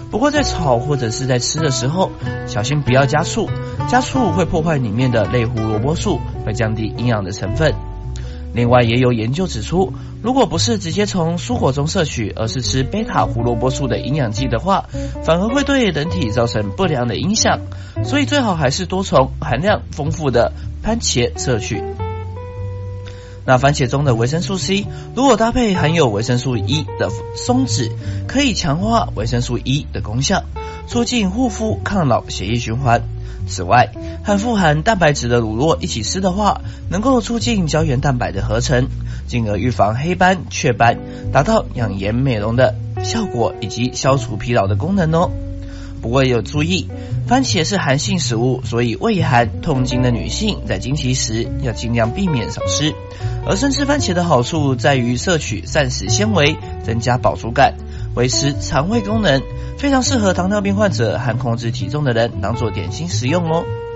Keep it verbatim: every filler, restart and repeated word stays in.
不过在炒或者是在吃的时候，小心不要加醋，加醋会破坏里面的类胡萝卜素，会降低营养的成分。另外也有研究指出，如果不是直接从蔬果中摄取，而是吃贝塔胡萝卜素的营养剂的话，反而会对人体造成不良的影响，所以最好还是多从含量丰富的番茄摄取。那番茄中的维生素 C 如果搭配含有维生素 E 的松子，可以强化维生素 E 的功效，促进护肤、抗老、血液循环。此外，和富含蛋白质的乳酪一起吃的话，能够促进胶原蛋白的合成，进而预防黑斑、雀斑，达到养颜美容的效果以及消除疲劳的功能哦。不过也有注意，番茄是寒性食物，所以胃寒、痛经的女性在经期时要尽量避免少吃。而生吃番茄的好处在于摄取膳食纤维，增加饱足感，维持肠胃功能，非常适合糖尿病患者和控制体重的人当做点心食用哦。